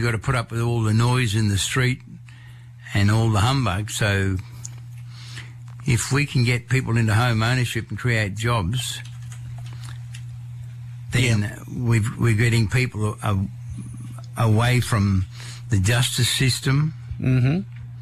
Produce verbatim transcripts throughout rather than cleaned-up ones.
got to put up with all the noise in the street and all the humbug. So if we can get people into home ownership and create jobs, then yeah. we've, we're getting people a, away from the justice system, mm-hmm.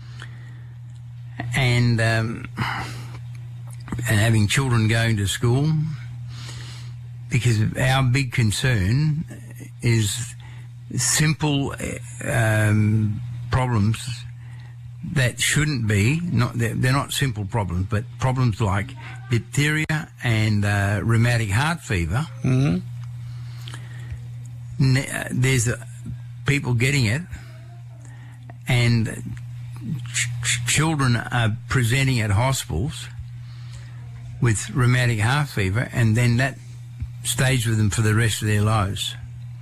and um, and having children going to school, because our big concern is simple um, problems that shouldn't be, not they're, they're not simple problems, but problems like diphtheria and uh, rheumatic heart fever. Mm-hmm. There's uh, people getting it, and ch- children are presenting at hospitals with rheumatic heart fever, and then that stays with them for the rest of their lives.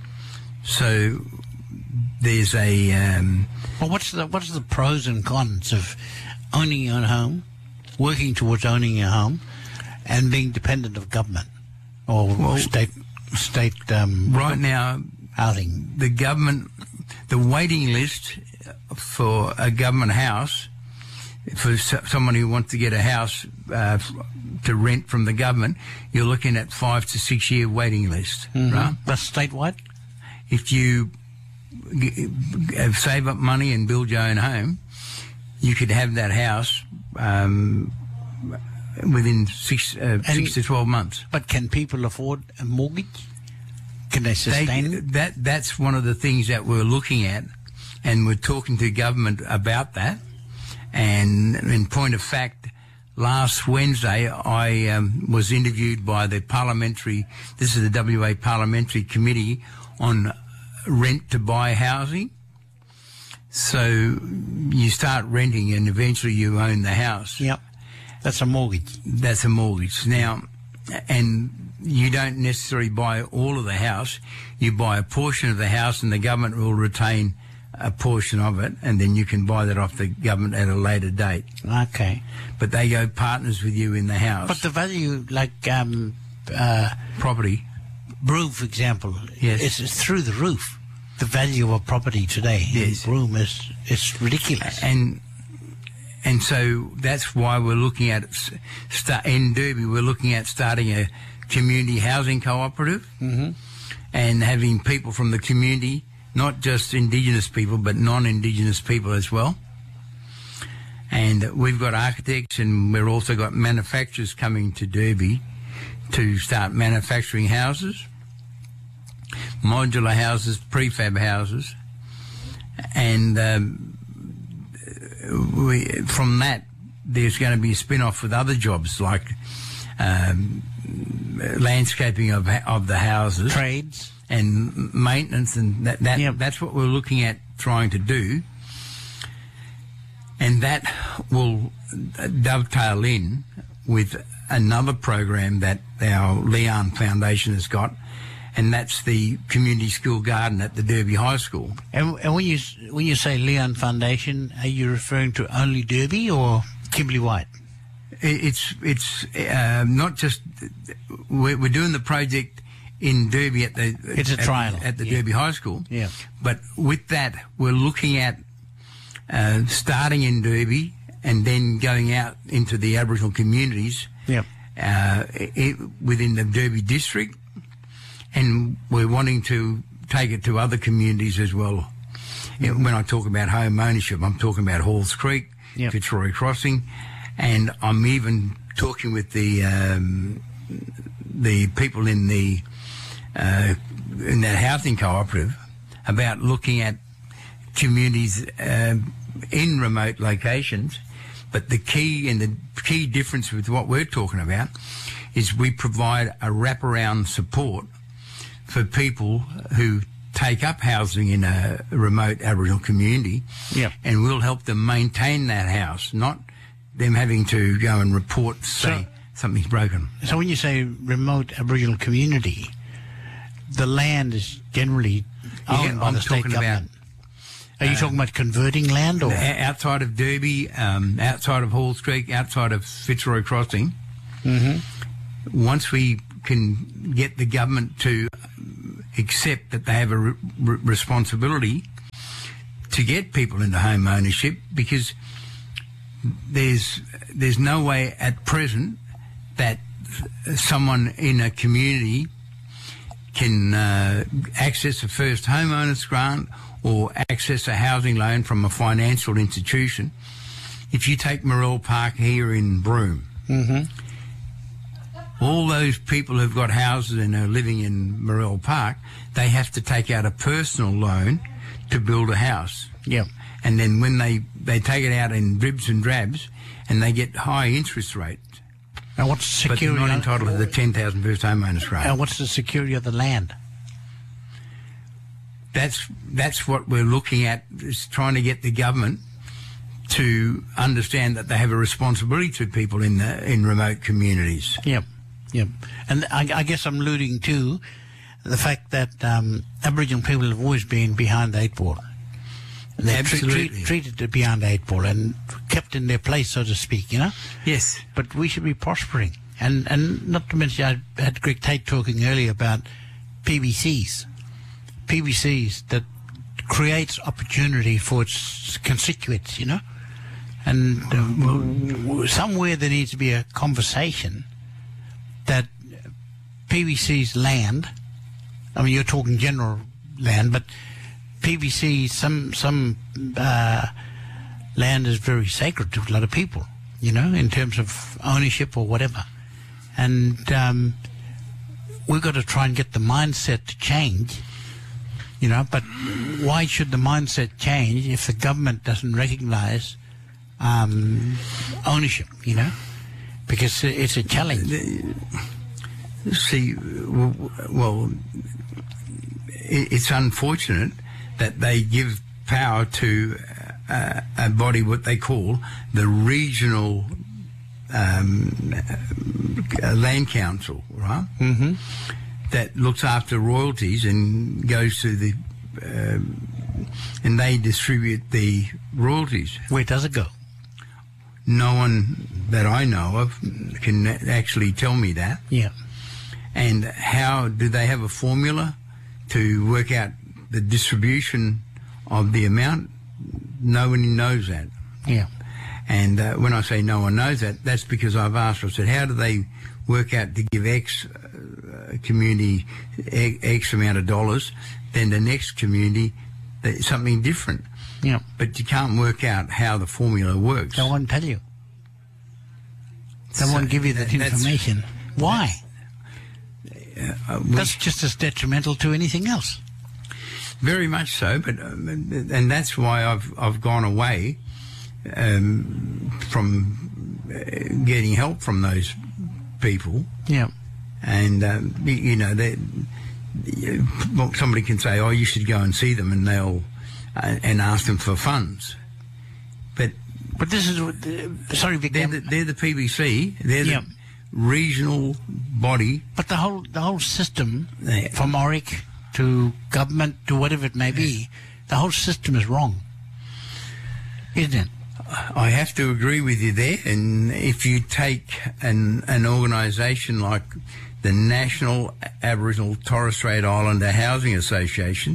So there's a... Um, well, what's the, what's the pros and cons of owning your own home, working towards owning your home, and being dependent of government or well, state... State um, right now, housing. The government, the waiting list for a government house, for someone who wants to get a house uh, to rent from the government, you're looking at five to six year waiting list, mm-hmm. right? That's statewide. If you g- save up money and build your own home, you could have that house um, within six, uh, six to twelve months. But can people afford a mortgage? Can they sustain they, it? That, that's one of the things that we're looking at, and we're talking to government about that. And in point of fact, last Wednesday I um, was interviewed by the parliamentary, this is the W A Parliamentary Committee on rent to buy housing. So you start renting and eventually you own the house. Yep. That's a mortgage. That's a mortgage. Now, and you don't necessarily buy all of the house. You buy a portion of the house and the government will retain a portion of it, and then you can buy that off the government at a later date. Okay. But they go partners with you in the house. But the value, like um, uh, property. Broome, for example, yes. it's, it's through the roof. The value of property today yes. in Broome is, is ridiculous. And... And so that's why we're looking at, start, in Derby, we're looking at starting a community housing cooperative, mm-hmm. and having people from the community, not just Indigenous people, but non-Indigenous people as well. And we've got architects, and we've also got manufacturers coming to Derby to start manufacturing houses, modular houses, prefab houses, and... Um, We, from that, there's going to be a spin-off with other jobs like um, landscaping of of the houses, trades, and maintenance, and that, that yep. that's what we're looking at trying to do, and that will dovetail in with another program that our Leon Foundation has got. And that's the community school garden at the Derby High School. And, and when you when you say Leon Foundation, are you referring to only Derby or Kimberley White? It's it's uh, not just we're, we're doing the project in Derby at the it's a at, trial at the yeah. Derby High School. Yeah. But with that, we're looking at uh, starting in Derby and then going out into the Aboriginal communities. Yeah. Uh, it, within the Derby district. And we're wanting to take it to other communities as well. Mm-hmm. When I talk about home ownership, I'm talking about Halls Creek, yep. Fitzroy Crossing, and I'm even talking with the um, the people in the uh, in that housing cooperative about looking at communities uh, in remote locations. But the key and the key difference with what we're talking about is we provide a wraparound support for people who take up housing in a remote Aboriginal community, yeah. and we'll help them maintain that house, not them having to go and report, say, so, something's broken. So when you say remote Aboriginal community, the land is generally owned yeah, by I'm the state government. About, Are you uh, talking about converting land? Or outside of Derby, um, outside of Halls Creek, outside of Fitzroy Crossing, mm-hmm. once we can get the government to accept that they have a re- re- responsibility to get people into home ownership, because there's there's no way at present that someone in a community can uh, access a first homeowners grant or access a housing loan from a financial institution. If you take Morrell Park here in Broome, Mm-hmm. all those people who've got houses and are living in Morrell Park, they have to take out a personal loan to build a house. Yeah. And then when they, they take it out in dribs and drabs, and they get high interest rates, And what's the but they're security? not on- entitled to the ten thousand first homeowners grant. And what's the security of the land? That's that's what we're looking at, is trying to get the government to understand that they have a responsibility to people in the in remote communities. Yep, yep. And I, I guess I'm alluding to the fact that um, Aboriginal people have always been behind the eight ball. They're Absolutely. Treat, treated behind the eight ball and kept in their place, so to speak, you know? Yes. But we should be prospering. And, and not to mention, I had Greg Tate talking earlier about P B Cs. P B Cs that creates opportunity for its constituents, you know? And um, somewhere there needs to be a conversation that P B C's land, I mean, you're talking general land, but P B C, some some uh, land is very sacred to a lot of people, you know, in terms of ownership or whatever. And um, we've got to try and get the mindset to change, you know, but why should the mindset change if the government doesn't recognise um, ownership, you know? Because it's a challenge. See, w- well, it- it's unfortunate that they give power to uh, a body, what they call the regional um, uh, land council, right? Mm-hmm. That looks after royalties and goes to the, um, and they distribute the royalties. Where does it go? No one that I know of can actually tell me that. Yeah. And how do they have a formula to work out the distribution of the amount? Nobody knows that. Yeah. And uh, when I say no one knows that, that's because I've asked, I said, how do they work out to give X uh, community X, X amount of dollars, then the next community uh, something different? Yeah. But you can't work out how the formula works. They won't tell you. They So won't give you that that- that's- information. Why? Uh, we- That's just as detrimental to anything else. Very much so, but um, and that's why I've I've gone away um, from uh, getting help from those people, Yeah. and um, y- you know, they, you- well, somebody can say, "Oh, you should go and see them," and they'll uh, and ask them for funds, but But this is what the, sorry, Vic, they're um, the, they're the P B C, they're Yeah. the regional body. but the whole the whole system Yeah. from O R I C to government to whatever it may be, the whole system is wrong, isn't it? I have to agree with you there. And if you take an an organisation like the National Aboriginal Torres Strait Islander Housing Association,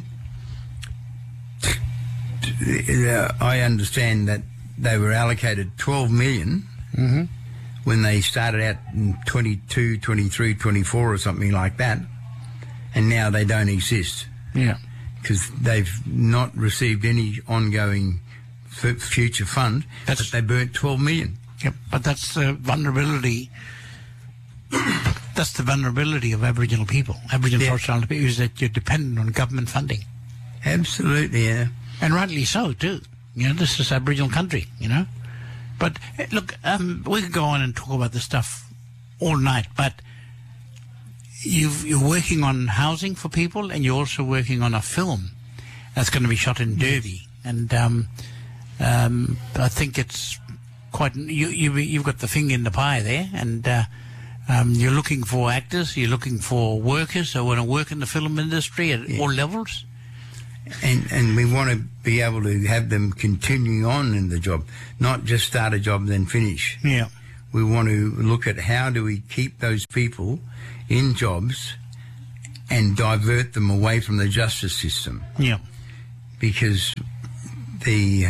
uh, I understand that they were allocated twelve million Mm-hmm. when they started out in twenty-two, twenty-three, twenty-four or something like that, and now they don't exist Yeah. because they've not received any ongoing f- future fund, That's- but they burnt twelve million. Yep. But that's the vulnerability. That's the vulnerability of Aboriginal people. Aboriginal Yeah. Torres Strait Islander people is that you're dependent on government funding. Absolutely, yeah. And rightly so, too. You know, this is Aboriginal country, you know. But, eh, look, um, we could go on and talk about this stuff all night, but you've, you're working on housing for people, and you're also working on a film that's going to be shot in Derby. And um, um, I think it's quite... You, you, you've got the finger in the pie there, and uh, um, you're looking for actors, you're looking for workers who want to work in the film industry at Yeah. all levels. And and we want to be able to have them continuing on in the job, not just start a job and then finish. Yeah. We want to look at how do we keep those people in jobs and divert them away from the justice system, Yeah. because the,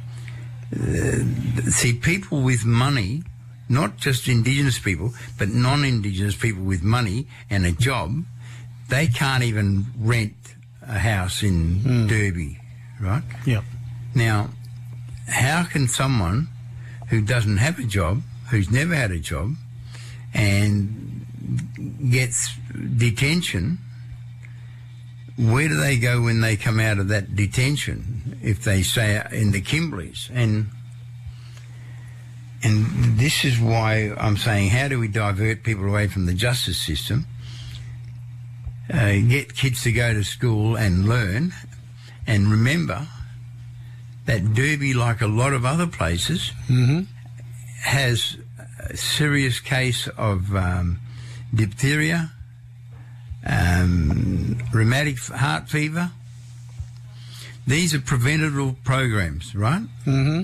uh, see, people with money, not just Indigenous people, but non-Indigenous people with money and a job, they can't even rent a house in mm. Derby, right? Yep. Now, how can someone who doesn't have a job, who's never had a job, and gets detention, where do they go when they come out of that detention if they stay in the Kimberleys? And and this is why I'm saying, how do we divert people away from the justice system, uh, get kids to go to school and learn, and remember that Derby, like a lot of other places, mm-hmm. has a serious case of um, diphtheria, um, rheumatic heart fever. These are preventable programs, right? Mm-hmm.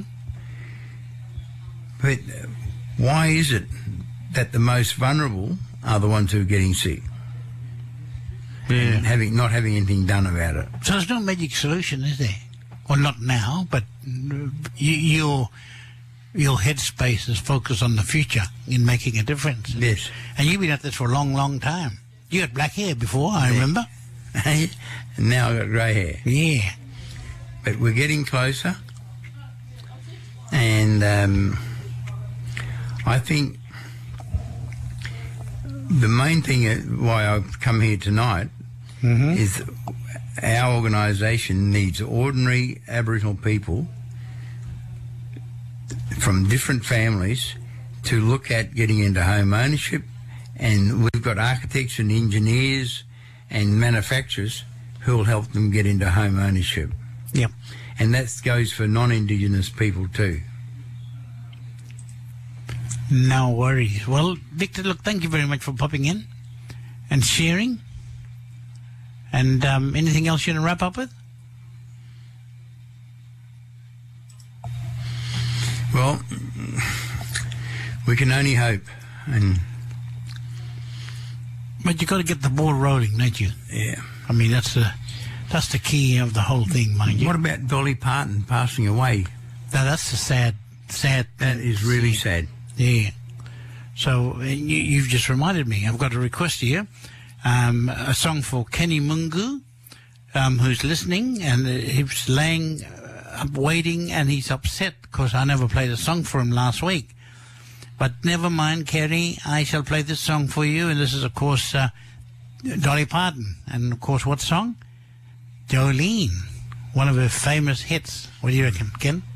But why is it that the most vulnerable are the ones who are getting sick? Yeah. And having not having anything done about it. So there's no magic solution, is there? Well, not now, but you, your your headspace is focused on the future in making a difference. Yes. And you've been at this for a long, long time. You had black hair before, I yeah. remember. And now I've got grey hair. Yeah. But we're getting closer. And um, I think the main thing why I've come here tonight mm-hmm. is our organisation needs ordinary Aboriginal people from different families to look at getting into home ownership, and we've got architects and engineers and manufacturers who will help them get into home ownership. Yep. And that goes for non-Indigenous people too. No worries. Well, Victor, look, thank you very much for popping in and sharing. And um, anything else you want to wrap up with? Well, we can only hope. And but you got to get the ball rolling, don't you? Yeah. I mean, that's the that's the key of the whole thing, mind you. What about Dolly Parton passing away? Now, that's the sad, sad. That is really sad. Yeah. So you, you've just reminded me. I've got a request here. Um, a song for Kenny Mungu, um, who's listening, and uh, he's laying uh, up waiting, and he's upset because I never played a song for him last week. But never mind, Kerry, I shall play this song for you, and this is, of course, uh, Dolly Parton. And, of course, what song? Jolene, one of her famous hits. What do you reckon, Ken?